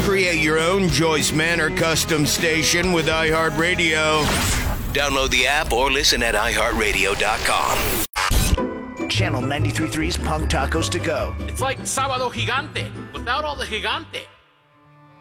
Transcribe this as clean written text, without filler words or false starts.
Create your own Joyce Manor custom station with iHeartRadio. Download the app or listen at iHeartRadio.com. Channel 93.3's Punk Tacos to Go. It's like Sábado Gigante without all the gigante.